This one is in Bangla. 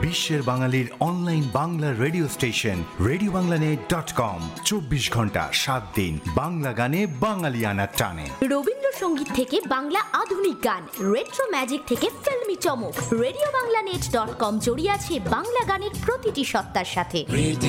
বিশ্বের বাঙালির online Bangla radio station RadioBanglaNet.com 24 ঘন্টা 7 দিন বাংলা গানে বাঙালিয়ানার টানে। রবীন্দ্রসঙ্গীত থেকে বাংলা আধুনিক গান, রেট্রো ম্যাজিক থেকে ফিল্মি চমক, RadioBanglaNet.com জড়িয়ে আছে বাংলা গানের প্রতিটি সত্তার সাথে।